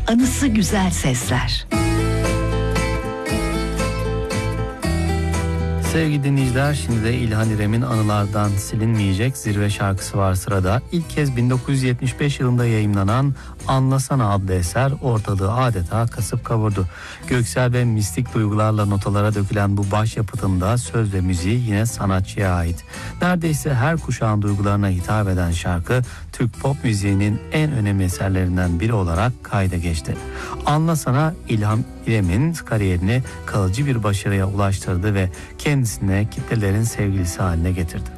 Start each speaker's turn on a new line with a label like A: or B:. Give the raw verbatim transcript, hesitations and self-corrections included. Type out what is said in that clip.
A: anısı güzel sesler.
B: Sevgili dinleyiciler, şimdi de İlhan İrem'in Anılardan Silinmeyecek zirve şarkısı var sırada. İlk kez bin dokuz yüz yetmiş beş yılında yayımlanan Anlasana adlı eser ortalığı adeta kasıp kavurdu. Göksel ve mistik duygularla notalara dökülen bu başyapıtında söz ve müziği yine sanatçıya ait. Neredeyse her kuşağın duygularına hitap eden şarkı Türk pop müziğinin en önemli eserlerinden biri olarak kayda geçti. Anlasana İlhan İrem'in kariyerini kalıcı bir başarıya ulaştırdı ve kendisine kitlelerin sevgilisi haline getirdi.